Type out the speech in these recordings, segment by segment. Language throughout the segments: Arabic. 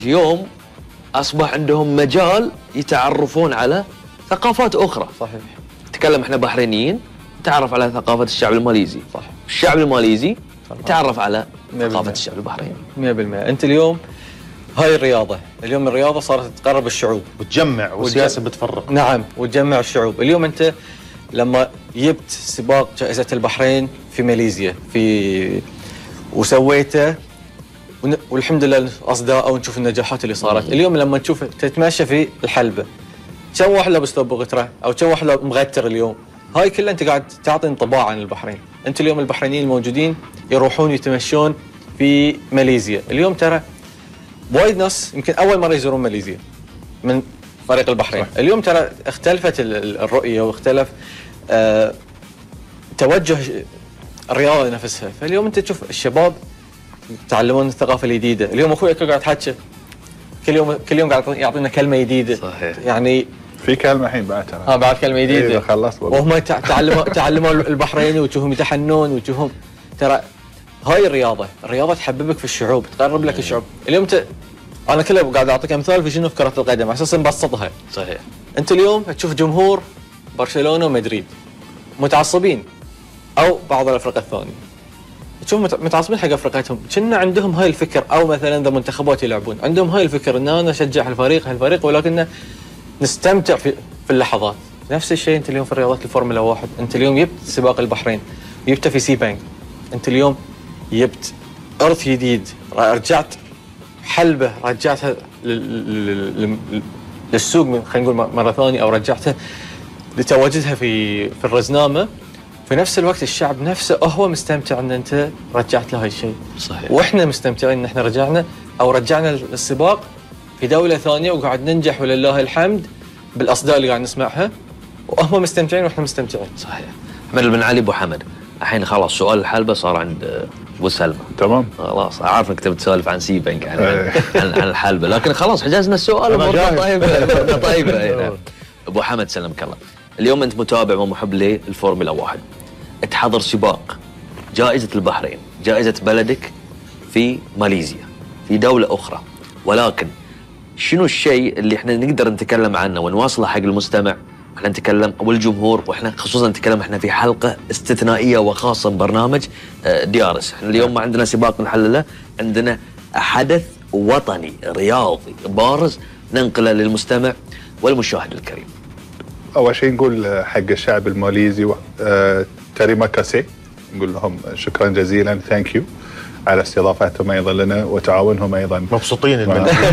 يوم أصبح عندهم مجال يتعرفون على ثقافات أخرى. صحيح. نتكلم إحنا بحرينيين، نتعرف على ثقافة الشعب الماليزي. صح. الشعب الماليزي يتعرف على ثقافة الشعب البحريني. 100%. أنت اليوم هاي الرياضة، اليوم الرياضة صارت تقرب الشعوب وتجمع، والسياسة بتفرق. نعم، وتجمع الشعوب. اليوم أنت لما جبت سباق جائزة البحرين في ماليزيا وسويته والحمد لله أصداء ونشوف النجاحات اللي صارت. اليوم لما تشوف تتمشى في الحلبة، كم واحد لابس ثوب بغترة أو كم واحد مغتر اليوم، هاي كلها أنت قاعد تعطي انطباع عن البحرين. أنت اليوم البحرينيين الموجودين يروحون يتمشون في ماليزيا. اليوم ترى وايد ناس يمكن أول مرة يزورون ماليزيا من فريق البحرين. صح. اليوم ترى اختلفت الرؤية واختلف توجه الرياضة نفسها. فاليوم أنت تشوف الشباب يتعلمون الثقافة الجديدة. اليوم أخوي قاعد يتحكى كل يوم قاعد يعطينا كلمة جديدة. صحيح. يعني في كلمة الحين بعد ترى. بعد كلمة جديدة. إذا خلصت والله. وهم تعلموا البحريني وتشوفهم يتحنون وتشوفهم. ترى هاي الرياضة تحببك في الشعوب، تقرب لك الشعوب. اليوم أنا كله قاعد أعطيك مثال في كرة القدم على أساس نبسطها. صحيح. أنت اليوم تشوف جمهور برشلونة ومدريد متعصبين، أو بعض الأفرقة الثانية تشوف متعصبين حق فرقتهم، كنا عندهم هاي الفكر. او مثلا اذا منتخبات يلعبون عندهم هاي الفكر ان انا اشجع هالفريق ولكن نستمتع في اللحظات. نفس الشيء انت اليوم في رياضات الفورمولا 1. انت اليوم جبت سباق البحرين، جبته في سي بانك. انت اليوم جبت ارث جديد، رجعت حلبه، رجعتها للسوق خلينا نقول مره ثانيه، او رجعتها لتواجدها في الرزنامه. في نفس الوقت الشعب نفسه هو مستمتع ان انت رجعت له هاي الشيء. صحيح. واحنا مستمتعين ان احنا رجعنا السباق في دولة ثانية وقاعد ننجح ولله الحمد بالاصداء اللي قاعد نسمعها، وهم مستمتعين واحنا مستمتعين. صحيح. احمد بن علي ابو حمد، الحين خلاص سؤال الحلبة صار عند ابو سلمى. تمام. خلاص اعرف انك تبي تسولف عن سي بنك عن الحلبة، لكن خلاص حجزنا السؤال وامورنا طيبة. ابو حمد سلمك الله، اليوم انت متابع ومحب للفورمولا 1، تحضر سباق جائزة البحرين، جائزة بلدك في ماليزيا في دولة أخرى، ولكن شنو الشيء اللي احنا نقدر نتكلم عنه ونواصله حق المستمع، احنا نتكلم والجمهور، واحنا خصوصا نتكلم احنا في حلقة استثنائية وخاصة ببرنامج ديارس. احنا اليوم ما عندنا سباق نحلله، عندنا حدث وطني رياضي بارز ننقله للمستمع والمشاهد الكريم. أول شيء نقول حق الشعب الماليزي تريما كاسي، نقول لهم شكرا جزيلا، ثانك يو على استضافتهم ايضا لنا وتعاونهم ايضا. مبسوطين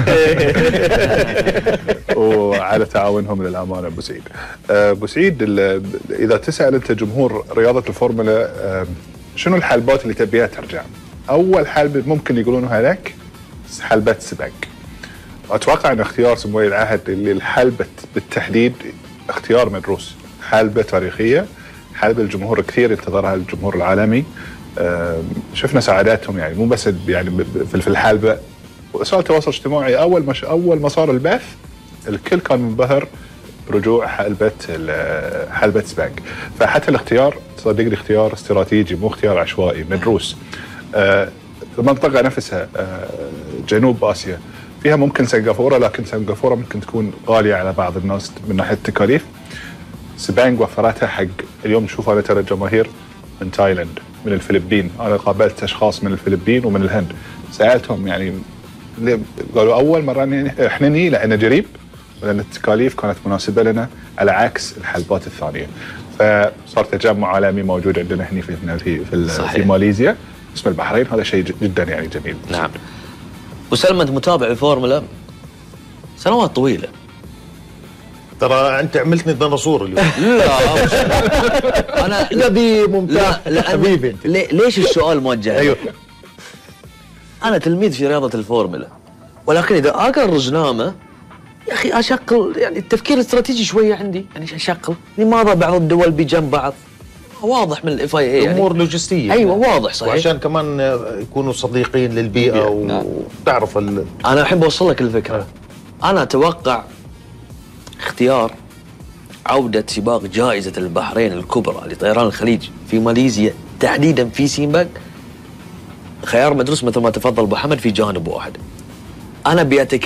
وعلى تعاونهم للامانه. ابو سعيد، ابو سعيد، اذا تسال انت جمهور رياضه الفورمولا شنو الحلبات اللي تبيها ترجع؟ اول حلبة ممكن يقولونها لك حلبة سباق. واتوقع ان اختيار سمو ولي العهد اللي الحلبة بالتحديد اختيار مدروس، حلبة تاريخيه، حلبة الجمهور كثير ينتظرها الجمهور العالمي. شفنا سعاداتهم يعني مو بس يعني في الحلبة. وسائل التواصل الاجتماعي اول ما صار البث الكل كان منبهر برجوع حلبة سباق. فحتى الاختيار صدقني اختيار استراتيجي مو اختيار عشوائي مدروس. المنطقة نفسها جنوب آسيا فيها ممكن سنغافورة، لكن سنغافورة ممكن تكون غالية على بعض الناس من ناحية التكاليف. سبانج وفرتها حق اليوم نشوف أنا ترى الجماهير من تايلاند، من الفلبين. أنا قابلت أشخاص من الفلبين ومن الهند، سألتهم يعني قالوا أول مرة إحنا نيجي لأننا قريب ولأن التكاليف كانت مناسبة لنا على عكس الحلبات الثانية. فصار تجمع عالمي موجود عندنا هنا في ماليزيا اسم البحرين. هذا شيء جدا يعني جميل. نعم. وسلمى انت متابع الفورمولا سنوات طويلة. ترى انت عملتني ديناصور اليوم. لا انا الذي ممتاز حبيبي. ليش السؤال موجه؟ ايوه. انا تلميذ في رياضة الفورمولا، ولكن اذا اقرا الرزنامة يا اخي اشغل يعني التفكير الاستراتيجي شوية عندي، يعني اشغل لماذا بعض الدول بجنب بعض، واضح من الاف اي يعني امور لوجستيه. ايوه واضح صحيح. وعشان كمان يكونوا صديقين للبيئه وتعرف انا احب اوصل لك الفكره. انا اتوقع اختيار عوده سباق جائزه البحرين الكبرى لطيران الخليج في ماليزيا تحديدا في سيمباق خيار مدروس مثل ما تفضل ابو حمد في جانب واحد. انا ابي